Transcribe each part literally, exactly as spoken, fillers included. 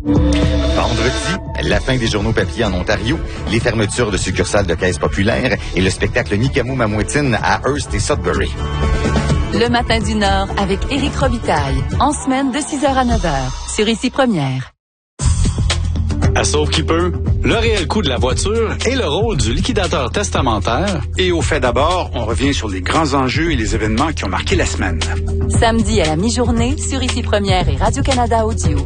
Vendredi, la fin des journaux papier en Ontario, les fermetures de succursales de caisses populaires et le spectacle Nicamo Mamouetine à Hearst et Sudbury. Le matin du Nord avec Éric Robitaille, en semaine de six heures à neuf heures, sur Ici Première. À Sauve qui peut, le réel coût de la voiture et le rôle du liquidateur testamentaire. Et au fait d'abord, on revient sur les grands enjeux et les événements qui ont marqué la semaine. Samedi à la mi-journée, sur Ici Première et Radio-Canada Audio.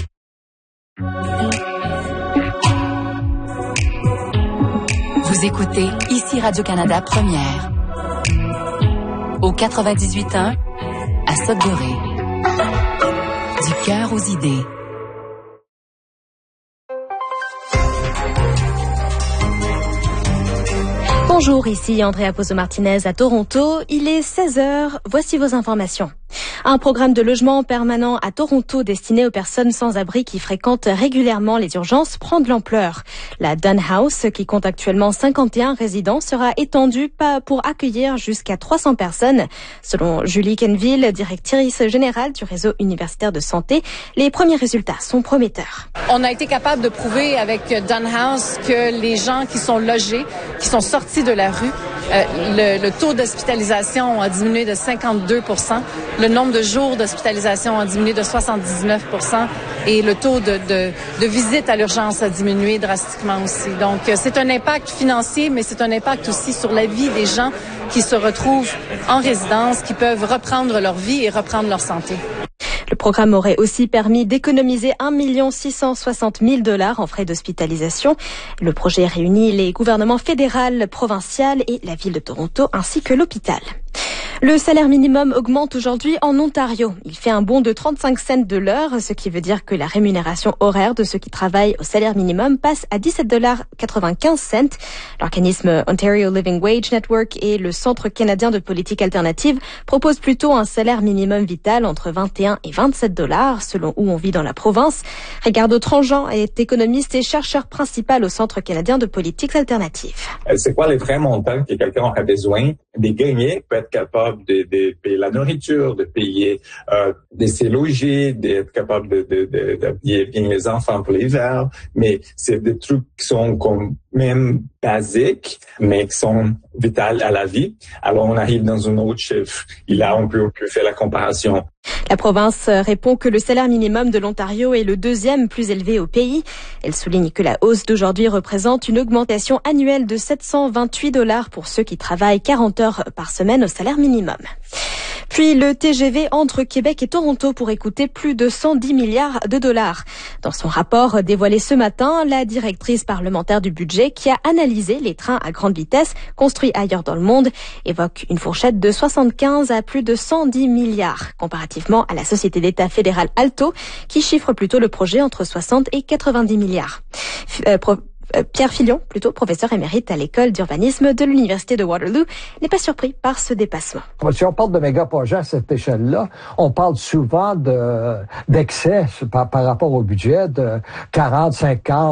Vous écoutez Ici Radio-Canada Première. Au quatre-vingt-dix-huit point un, à Sudbury. Du cœur aux idées. Bonjour, ici Andrea Pozo-Martinez à Toronto. Il est seize heures. Voici vos informations. Un programme de logement permanent à Toronto destiné aux personnes sans abri qui fréquentent régulièrement les urgences prend de l'ampleur. La Dunn House, qui compte actuellement cinquante et un résidents, sera étendue pour accueillir jusqu'à trois cents personnes. Selon Julie Kenville, directrice générale du réseau universitaire de santé, les premiers résultats sont prometteurs. On a été capable de prouver avec Dunn House que les gens qui sont logés, qui sont sortis de la rue, euh, le, le taux d'hospitalisation a diminué de cinquante-deux pour cent, le nombre de jours d'hospitalisation a diminué de soixante-dix-neuf pour cent et le taux de, de, de visite à l'urgence a diminué drastiquement aussi. Donc, c'est un impact financier, mais c'est un impact aussi sur la vie des gens qui se retrouvent en résidence, qui peuvent reprendre leur vie et reprendre leur santé. Le programme aurait aussi permis d'économiser un million six cent soixante mille dollars en frais d'hospitalisation. Le projet réunit les gouvernements fédéral, provincial et la ville de Toronto ainsi que l'hôpital. Le salaire minimum augmente aujourd'hui en Ontario. Il fait un bond de trente-cinq cents de l'heure, ce qui veut dire que la rémunération horaire de ceux qui travaillent au salaire minimum passe à dix-sept dollars quatre-vingt-quinze. L'organisme Ontario Living Wage Network et le Centre canadien de politique alternative proposent plutôt un salaire minimum vital entre vingt et un et vingt-sept dollars, selon où on vit dans la province. Ricardo Tranjean est économiste et chercheur principal au Centre canadien de politique alternative. C'est quoi les vrais montants que quelqu'un aurait besoin de gagner pour être capable de, de payer la nourriture, de payer, euh, de se loger, d'être capable de, de, de, d'habiller bien les enfants pour l'hiver. Mais c'est des trucs qui sont comme même basiques, mais qui sont vitales à la vie. Alors, on arrive dans un autre chiffre. Et là, on peut, on peut faire la comparaison. La province répond que le salaire minimum de l'Ontario est le deuxième plus élevé au pays. Elle souligne que la hausse d'aujourd'hui représente une augmentation annuelle de sept cent vingt-huit dollars pour ceux qui travaillent quarante heures par semaine au salaire minimum. Puis le T G V entre Québec et Toronto pourrait coûter plus de cent dix milliards de dollars. Dans son rapport dévoilé ce matin, la directrice parlementaire du budget qui a analysé les trains à grande vitesse construits ailleurs dans le monde évoque une fourchette de soixante-quinze à plus de cent dix milliards, comparativement à la société d'État fédérale Alto qui chiffre plutôt le projet entre soixante et quatre-vingt-dix milliards. Euh, pro- Pierre Filion, plutôt professeur émérite à l'école d'urbanisme de l'Université de Waterloo, n'est pas surpris par ce dépassement. Si on parle de méga-projets à cette échelle-là, on parle souvent de, d'excès par, par rapport au budget de quarante, cinquante